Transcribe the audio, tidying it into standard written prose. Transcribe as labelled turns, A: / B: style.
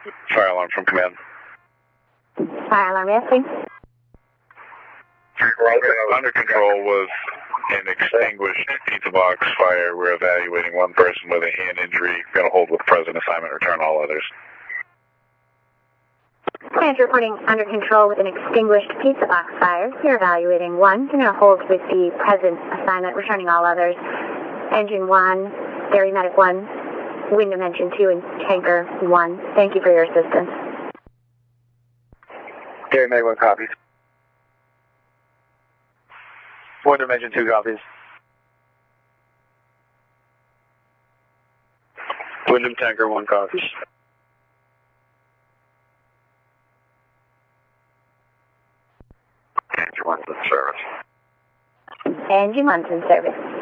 A: Fire alarm from command.
B: Fire alarm, yes, please.
A: Under control was an extinguished pizza box fire. We're evaluating one person with a hand injury. Going to hold with present assignment, return all others.
B: Command reporting under control with an extinguished pizza box fire. You're evaluating one. You're going to hold with the present assignment, returning all others. Engine 1, Dairy Medic 1, Wind Dimension 2, and Tanker 1. Thank you for your assistance.
C: Dairy Medic 1 copies. Wind Dimension 2 copies. Wyndham Tanker 1 copies.
A: Engine 1's in service.
B: Engine 1's in service.